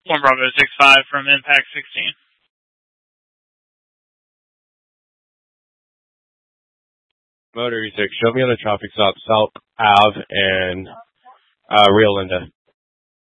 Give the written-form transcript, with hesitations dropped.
One Bravo 65 from Impact 16. Motor E6, show me on the traffic stop South Ave and Rio Linda.